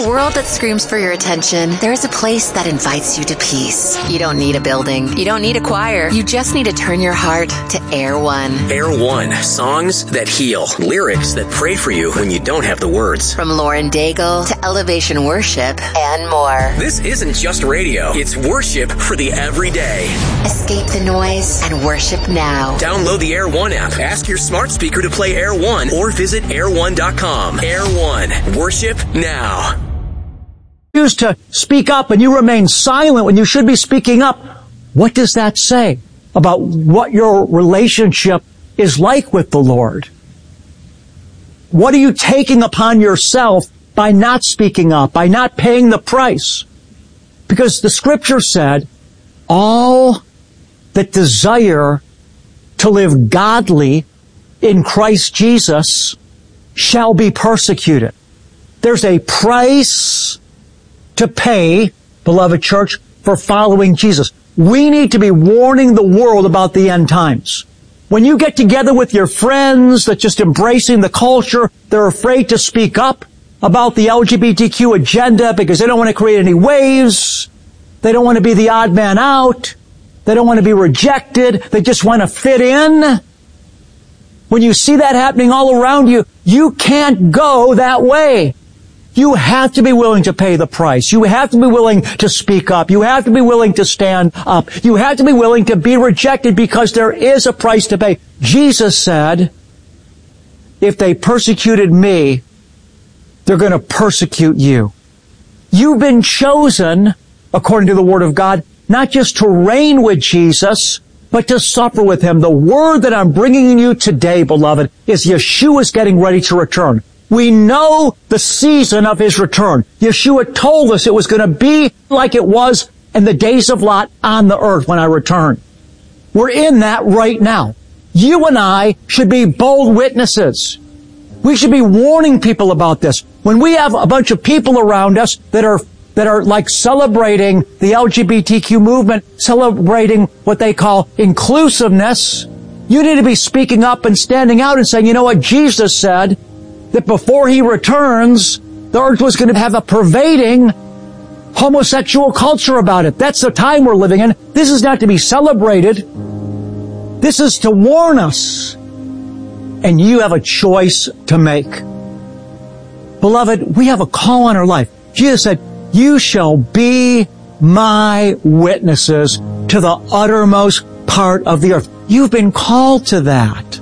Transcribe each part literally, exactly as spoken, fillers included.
world that screams for your attention, there is a place that invites you to peace. You don't need a building. You don't need a choir. You just need to turn your heart to Air One. Air One. Songs that heal. Lyrics that pray for you when you don't have the words. From Lauren Daigle to Elevation Worship and more. This isn't just radio. It's worship for the everyday. Escape the noise and worship now. Download the Air One app. Ask your smart speaker to play Air One or visit air one dot com. Air One. Worship now. Choose to speak up and you remain silent when you should be speaking up. What does that say about what your relationship is like with the Lord? What are you taking upon yourself by not speaking up, by not paying the price? Because the scripture said, all that desire to live godly in Christ Jesus shall be persecuted. There's a price to pay, beloved church, for following Jesus. We need to be warning the world about the end times. When you get together with your friends that's just embracing the culture, they're afraid to speak up about the L G B T Q agenda because they don't want to create any waves. They don't want to be the odd man out. They don't want to be rejected. They just want to fit in. When you see that happening all around you, you can't go that way. You have to be willing to pay the price. You have to be willing to speak up. You have to be willing to stand up. You have to be willing to be rejected because there is a price to pay. Jesus said, if they persecuted me, they're going to persecute you. You've been chosen, according to the Word of God, not just to reign with Jesus, but to suffer with Him. The word that I'm bringing you today, beloved, is Yeshua's getting ready to return. We know the season of His return. Yeshua told us it was going to be like it was in the days of Lot on the earth when I return. We're in that right now. You and I should be bold witnesses. We should be warning people about this. When we have a bunch of people around us that are that are like celebrating the L G B T Q movement, celebrating what they call inclusiveness, you need to be speaking up and standing out and saying, you know what, Jesus said that before He returns, the earth was going to have a pervading homosexual culture about it. That's the time we're living in. This is not to be celebrated. This is to warn us. And you have a choice to make. Beloved, we have a call on our life. Jesus said, you shall be my witnesses to the uttermost part of the earth. You've been called to that.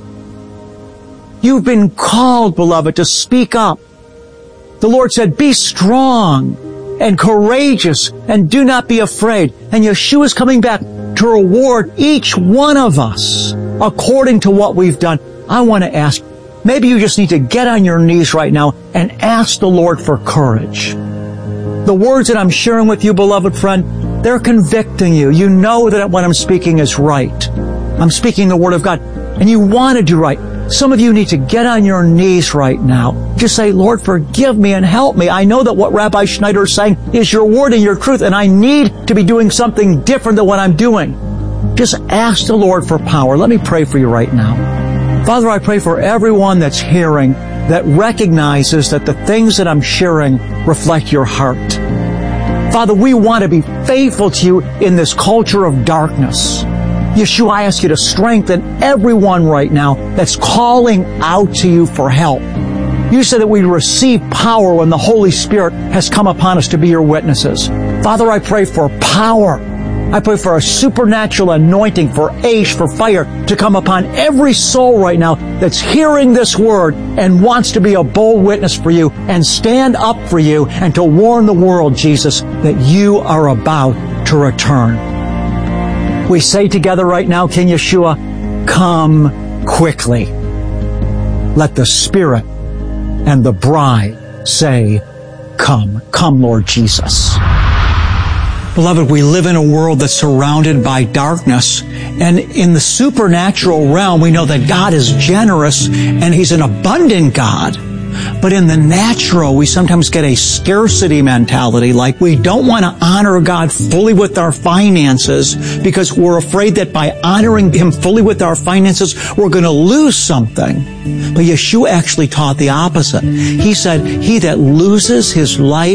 You've been called, beloved, to speak up. The Lord said, be strong and courageous and do not be afraid. And Yeshua is coming back to reward each one of us according to what we've done. I want to ask, maybe you just need to get on your knees right now and ask the Lord for courage. The words that I'm sharing with you, beloved friend, they're convicting you. You know that what I'm speaking is right. I'm speaking the Word of God, and you want to do right. Some of you need to get on your knees right now. Just say, Lord, forgive me and help me. I know that what Rabbi Schneider is saying is your word and your truth, and I need to be doing something different than what I'm doing. Just ask the Lord for power. Let me pray for you right now. Father, I pray for everyone that's hearing that recognizes that the things that I'm sharing reflect your heart. Father, we want to be faithful to you in this culture of darkness. Yeshua, I ask you to strengthen everyone right now that's calling out to you for help. You said that we receive power when the Holy Spirit has come upon us to be your witnesses. Father, I pray for power. I pray for a supernatural anointing for Aish, for fire, to come upon every soul right now that's hearing this word and wants to be a bold witness for you and stand up for you and to warn the world, Jesus, that you are about to return. We say together right now, King Yeshua, come quickly. Let the Spirit and the bride say, come. Come, Lord Jesus. Beloved, we live in a world that's surrounded by darkness. And in the supernatural realm, we know that God is generous and He's an abundant God. But in the natural, we sometimes get a scarcity mentality, like we don't want to honor God fully with our finances because we're afraid that by honoring Him fully with our finances, we're going to lose something. But Yeshua actually taught the opposite. He said, he that loses his life